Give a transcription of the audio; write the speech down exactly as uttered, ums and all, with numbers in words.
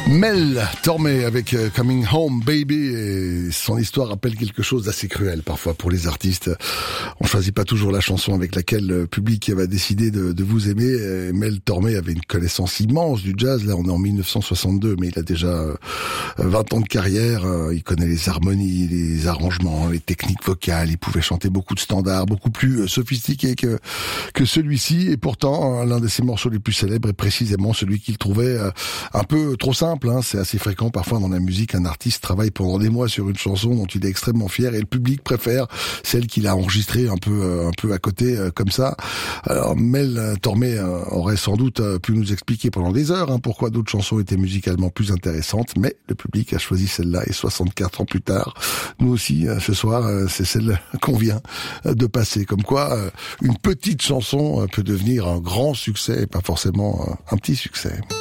Mel Tormé avec euh, Coming Home Baby, et son histoire rappelle quelque chose d'assez cruel parfois pour les artistes. On choisit pas toujours la chanson avec laquelle le public va décider de, de vous aimer. Et Mel Tormé avait une connaissance immense du jazz. Là, on est en mille neuf cent soixante-deux, mais il a déjà euh, vingt ans de carrière. Euh, il connaît les harmonies, les arrangements, les techniques vocales. Il pouvait chanter beaucoup de standards, beaucoup plus euh, sophistiqués que que celui-ci. Et pourtant, euh, l'un de ses morceaux les plus célèbres est précisément celui qu'il trouvait euh, un peu trop simple. Hein, c'est assez fréquent parfois dans la musique, un artiste travaille pendant des mois sur une chanson dont il est extrêmement fier et le public préfère celle qu'il a enregistrée un peu euh, un peu à côté euh, comme ça. Alors Mel Tormé euh, aurait sans doute euh, pu nous expliquer pendant des heures hein, pourquoi d'autres chansons étaient musicalement plus intéressantes, mais le public a choisi celle-là et soixante-quatre ans plus tard, nous aussi euh, ce soir, euh, c'est celle qu'on vient euh, de passer. Comme quoi, euh, une petite chanson euh, peut devenir un grand succès et pas forcément euh, un petit succès.